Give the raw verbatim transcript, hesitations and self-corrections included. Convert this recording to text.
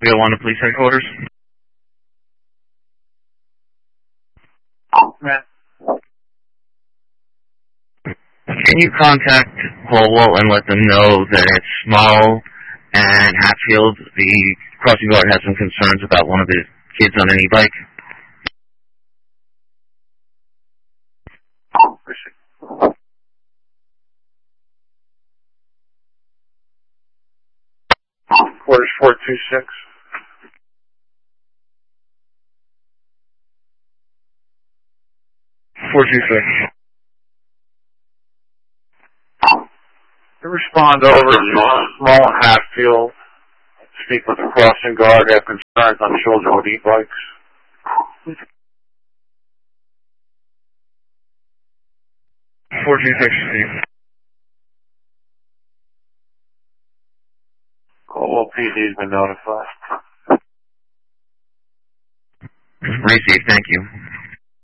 Wheel one to police headquarters. Man. Can you contact Holwell and let them know that it's Small and Hatfield, the crossing guard, has some concerns about one of the kids on an e-bike? Quarters four two six. four two six. To respond over Small and Hatfield. Speak with the crossing guard. Have concerns on children with e-bikes. four two six, Steve. Caldwell P D has been notified. Received, thank you.